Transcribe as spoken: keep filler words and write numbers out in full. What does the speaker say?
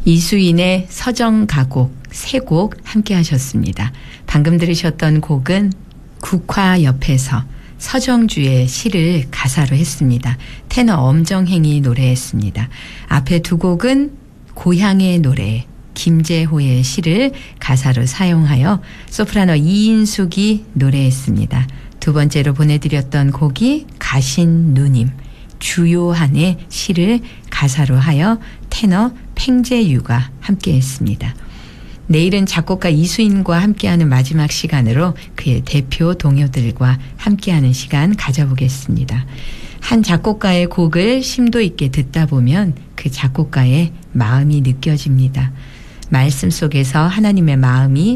이수인의 서정가곡 세 곡 함께 하셨습니다. 방금 들으셨던 곡은 국화 옆에서 서정주의 시를 가사로 했습니다. 테너 엄정행이 노래했습니다. 앞에 두 곡은 고향의 노래 김재호의 시를 가사로 사용하여 소프라노 이인숙이 노래했습니다. 두 번째로 보내드렸던 곡이 가신 누님 주요한의 시를 가사로 하여 테너 팽재유가 함께했습니다. 내일은 작곡가 이수인과 함께하는 마지막 시간으로 그의 대표 동요들과 함께하는 시간 가져보겠습니다. 한 작곡가의 곡을 심도 있게 듣다 보면 그 작곡가의 마음이 느껴집니다. 말씀 속에서 하나님의 마음이